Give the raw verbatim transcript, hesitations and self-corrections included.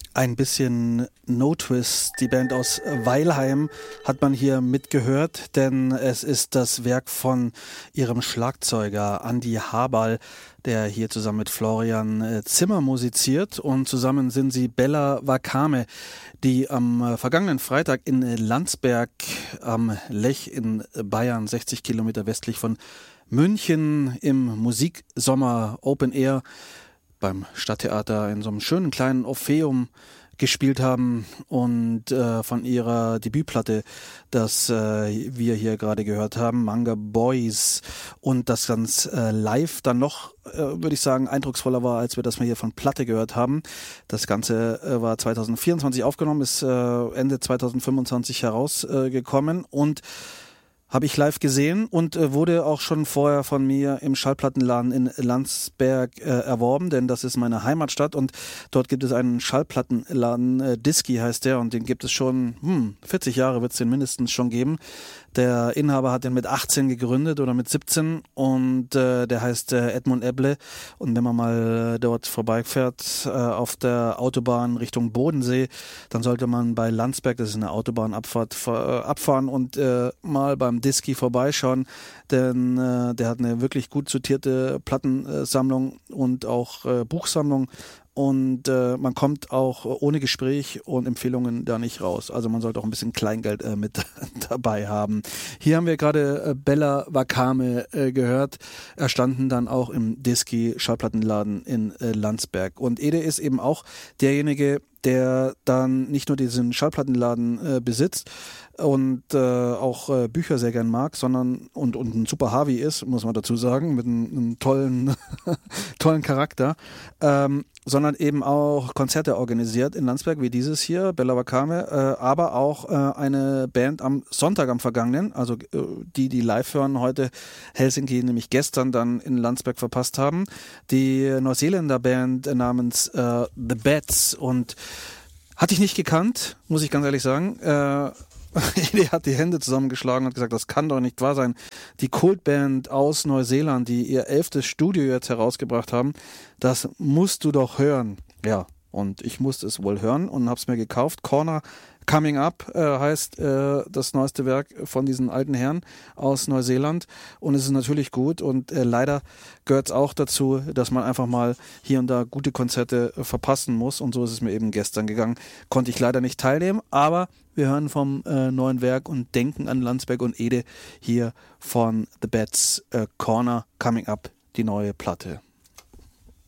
Ein bisschen No Twist, die Band aus Weilheim, hat man hier mitgehört, denn es ist das Werk von ihrem Schlagzeuger Andi Haberl, der hier zusammen mit Florian Zimmer musiziert, und zusammen sind sie Bella Wakame, die am vergangenen Freitag in Landsberg am Lech in Bayern, sechzig Kilometer westlich von München, im Musiksommer Open Air beim Stadttheater in so einem schönen kleinen Orpheum gespielt haben und äh, von ihrer Debütplatte, das äh, wir hier gerade gehört haben, Manga Boys, und das ganz äh, live dann noch, äh, würde ich sagen, eindrucksvoller war, als wir das mal hier von Platte gehört haben. Das Ganze äh, war zwanzig vierundzwanzig aufgenommen, ist äh, Ende zwanzig fünfundzwanzig herausgekommen äh, und habe ich live gesehen und äh, wurde auch schon vorher von mir im Schallplattenladen in Landsberg äh, erworben, denn das ist meine Heimatstadt und dort gibt es einen Schallplattenladen, äh, Disky heißt der, und den gibt es schon, hm, vierzig Jahre wird es den mindestens schon geben. Der Inhaber hat den mit achtzehn gegründet oder mit siebzehn und äh, der heißt äh, Edmund Ebble, und wenn man mal äh, dort vorbeifährt äh, auf der Autobahn Richtung Bodensee, dann sollte man bei Landsberg, das ist eine Autobahnabfahrt, äh, abfahren und äh, mal beim Disky vorbeischauen, denn äh, der hat eine wirklich gut sortierte Plattensammlung und auch äh, Buchsammlung. Und äh, man kommt auch ohne Gespräch und Empfehlungen da nicht raus. Also man sollte auch ein bisschen Kleingeld äh, mit dabei haben. Hier haben wir gerade äh, Bella Wakame äh, gehört, erstanden dann auch im Disky Schallplattenladen in äh, Landsberg. Und Ede ist eben auch derjenige, der dann nicht nur diesen Schallplattenladen äh, besitzt und äh, auch äh, Bücher sehr gern mag, sondern und, und ein super Harvey ist, muss man dazu sagen, mit einem, einem tollen, tollen Charakter, ähm, sondern eben auch Konzerte organisiert in Landsberg, wie dieses hier, Bella Wakame, äh, aber auch äh, eine Band am Sonntag am vergangenen, also äh, die, die live hören heute, Helsinki nämlich gestern dann in Landsberg verpasst haben, die Neuseeländer Band namens äh, The Bats, und hatte ich nicht gekannt, muss ich ganz ehrlich sagen. Äh, Edi hat die Hände zusammengeschlagen und gesagt, das kann doch nicht wahr sein. Die Kultband aus Neuseeland, die ihr elftes Studio jetzt herausgebracht haben, das musst du doch hören. Ja, und ich musste es wohl hören und hab's mir gekauft. Corner Coming Up äh, heißt äh, das neueste Werk von diesen alten Herren aus Neuseeland, und es ist natürlich gut, und äh, leider gehört es auch dazu, dass man einfach mal hier und da gute Konzerte äh, verpassen muss, und so ist es mir eben gestern gegangen. Konnte ich leider nicht teilnehmen, aber wir hören vom äh, neuen Werk und denken an Landsberg und Ede hier von The Bats, äh, Corner Coming Up, die neue Platte.